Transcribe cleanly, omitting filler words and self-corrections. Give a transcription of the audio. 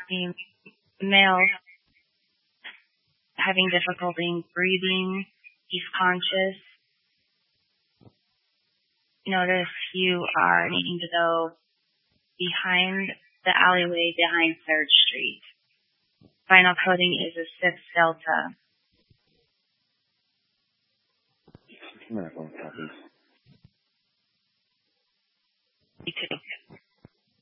asking male having difficulty breathing. He's conscious. Notice you are needing to go behind the alleyway behind 3rd Street. Final coding is a 6 Delta. Medical copies.